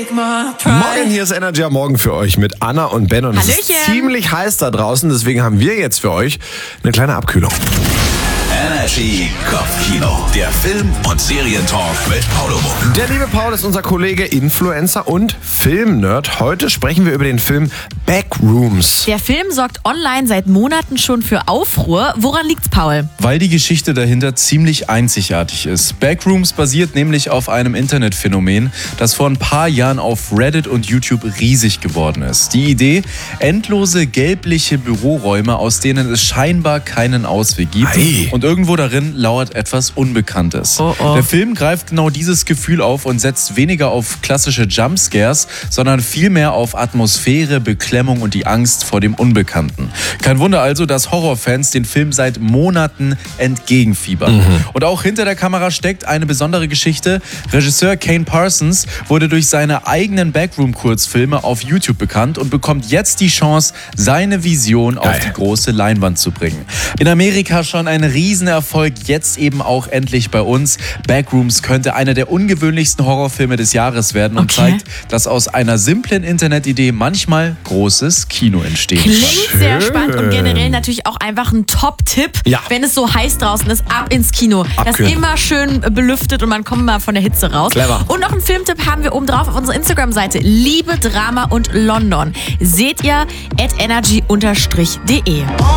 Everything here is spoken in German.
Morgen, hier ist Energy am Morgen für euch mit Anna und Ben. Und es ist ziemlich heiß da draußen, deswegen haben wir jetzt für euch eine kleine Abkühlung. Energy Kopfkino, der Film- und Serientalk mit Paulo Muck. Der liebe Paul ist unser Kollege, Influencer und Filmnerd. Heute sprechen wir über den Film Backrooms. Der Film sorgt online seit Monaten schon für Aufruhr. Woran liegt's, Paul? Weil die Geschichte dahinter ziemlich einzigartig ist. Backrooms basiert nämlich auf einem Internetphänomen, das vor ein paar Jahren auf Reddit und YouTube riesig geworden ist. Die Idee: endlose gelbliche Büroräume, aus denen es scheinbar keinen Ausweg gibt. Ei. Und irgendwo darin lauert etwas Unbekanntes. Der Film greift genau dieses Gefühl auf und setzt weniger auf klassische Jumpscares, sondern vielmehr auf Atmosphäre, Beklemmung und die Angst vor dem Unbekannten. Kein Wunder also, dass Horrorfans den Film seit Monaten entgegenfiebern. Und auch hinter der Kamera steckt eine besondere Geschichte. Regisseur Kane Parsons wurde durch seine eigenen Backroom-Kurzfilme auf YouTube bekannt und bekommt jetzt die Chance, seine Vision auf die große Leinwand zu bringen. In Amerika schon ein Riesenerfolg, jetzt eben auch endlich bei uns. Backrooms könnte einer der ungewöhnlichsten Horrorfilme des Jahres werden und zeigt, dass aus einer simplen Internetidee manchmal großes Kino entstehen kann. Klingt sehr spannend und generell natürlich auch einfach ein Top-Tipp, wenn es so heiß draußen ist, ab ins Kino. Das ist immer schön belüftet und man kommt mal von der Hitze raus. Clever. Und noch einen Filmtipp haben wir oben drauf auf unserer Instagram-Seite. Liebe, Drama und London. Seht ihr @energy_de.